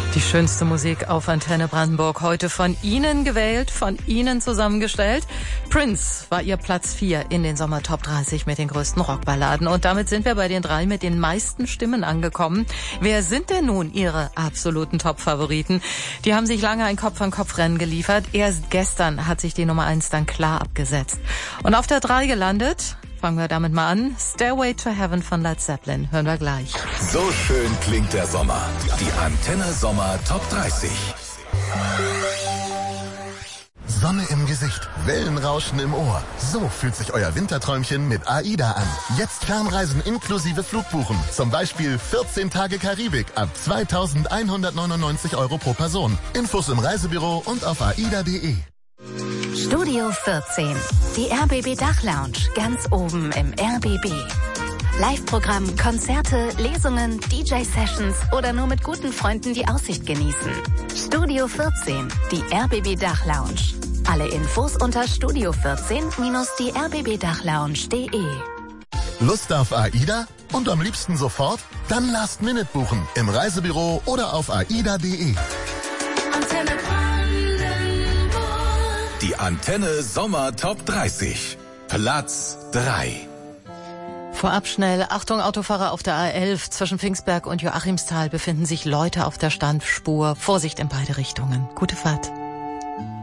Die schönste Musik auf Antenne Brandenburg, heute von Ihnen gewählt, von Ihnen zusammengestellt. Prince war Ihr Platz 4 in den Sommer Top 30 mit den größten Rockballaden. Und damit sind wir bei den 3 mit den meisten Stimmen angekommen. Wer sind denn nun Ihre absoluten Top-Favoriten? Die haben sich lange ein Kopf-an-Kopf-Rennen geliefert. Erst gestern hat sich die Nummer 1 dann klar abgesetzt. Und auf der 3 gelandet... Fangen wir damit mal an. Stairway to Heaven von Led Zeppelin. Hören wir gleich. So schön klingt der Sommer. Die Antenne Sommer Top 30. Sonne im Gesicht, Wellenrauschen im Ohr. So fühlt sich euer Winterträumchen mit AIDA an. Jetzt Fernreisen inklusive Flugbuchen. Zum Beispiel 14 Tage Karibik ab 2.199 € pro Person. Infos im Reisebüro und auf aida.de. Studio 14, die RBB Dachlounge, ganz oben im RBB. Live-Programm, Konzerte, Lesungen, DJ-Sessions oder nur mit guten Freunden die Aussicht genießen. Studio 14, die RBB Dachlounge. Alle Infos unter studio14-die-rbbdachlounge.de. Lust auf AIDA? Und am liebsten sofort? Dann Last Minute buchen im Reisebüro oder auf aida.de. Die Antenne Sommer Top 30. Platz 3. Vorab schnell, Achtung Autofahrer auf der A11. Zwischen Pfingstberg und Joachimsthal befinden sich Leute auf der Standspur. Vorsicht in beide Richtungen. Gute Fahrt.